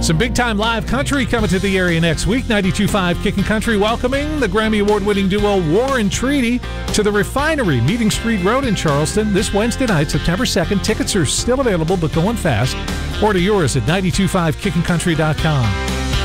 Some big-time live country coming to the area next week. 92.5 Kickin' Country welcoming the Grammy Award-winning duo War and Treaty to the Refinery, Meeting Street Road in Charleston this Wednesday night, September 2nd. Tickets are still available, but going fast. Order yours at 925kickincountry.com.